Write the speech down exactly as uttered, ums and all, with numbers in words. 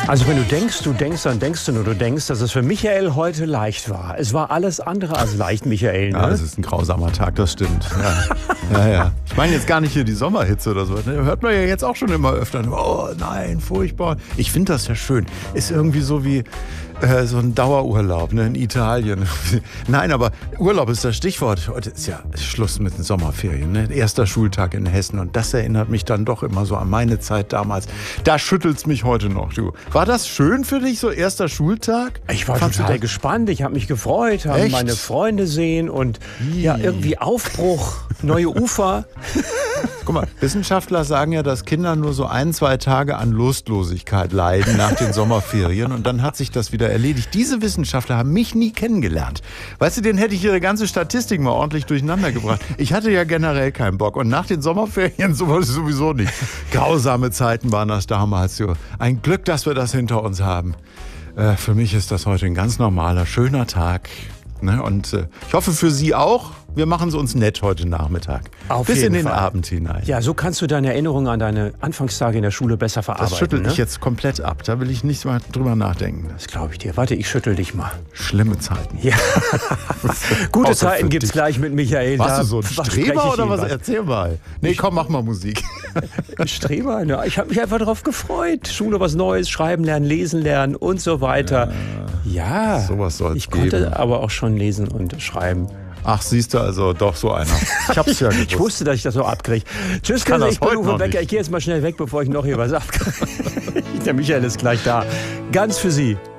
Also wenn du denkst, du denkst, dann denkst du nur, du denkst, dass es für Michael heute leicht war. Es war alles andere als leicht, Michael. Ne? Ja, es ist ein grausamer Tag, das stimmt. Ja. Ja, ja. Ich meine jetzt gar nicht hier die Sommerhitze oder so. Hört man ja jetzt auch schon immer öfter. Oh nein, furchtbar. Ich finde das ja schön. Ist irgendwie so wie äh, so ein Dauerurlaub, ne, in Italien. Nein, aber Urlaub ist das Stichwort. Heute ist ja Schluss mit den Sommerferien. Ne? Erster Schultag in Hessen. Und das erinnert mich dann doch immer so an meine Zeit damals. Da schüttelt's mich heute noch, du. War das schön für dich, so erster Schultag? Ich war Fandst total du gespannt. Ich habe mich gefreut, habe Echt? meine Freunde sehen und ja, irgendwie Aufbruch, neue Ufer. Guck mal, Wissenschaftler sagen ja, dass Kinder nur so ein, zwei Tage an Lustlosigkeit leiden nach den Sommerferien und dann hat sich das wieder erledigt. Diese Wissenschaftler haben mich nie kennengelernt. Weißt du, denen hätte ich ihre ganze Statistik mal ordentlich durcheinander gebracht. Ich hatte ja generell keinen Bock und nach den Sommerferien sowas sowieso nicht. Grausame Zeiten waren das damals. So. Ein Glück, dass wir das hinter uns haben. Äh, für mich ist das heute ein ganz normaler, schöner Tag. Ne? Und äh, ich hoffe für Sie auch. Wir machen es uns nett heute Nachmittag. Auf Bis jeden in den Fall. Abend hinein. Ja, so kannst du deine Erinnerungen an deine Anfangstage in der Schule besser verarbeiten. Das schüttelt ne? mich jetzt komplett ab. Da will ich nicht mal drüber nachdenken. Das glaube ich dir. Warte, ich schüttel dich mal. Schlimme Zeiten. Ja. Gute Außer Zeiten für gibt es dich. gleich mit Michael. Warst Da du so ein verspreche ich Streber oder ihm was? Erzähl mal. Nee, komm, mach mal Musik. Ein Streber? Ne? Ich habe mich einfach darauf gefreut. Schule, was Neues, schreiben lernen, lesen lernen und so weiter. Ja, sowas soll's ich konnte geben. aber auch schon lesen und schreiben. Ach, siehst du, also doch so einer. Ich hab's ja gewusst. Ich wusste, dass ich das so abkriege. Tschüss, kann Chrisse, das ich bin heute Uwe noch Becker. nicht. Ich gehe jetzt mal schnell weg, bevor ich noch hier was abkriege. Der Michael ist gleich da. Ganz für Sie.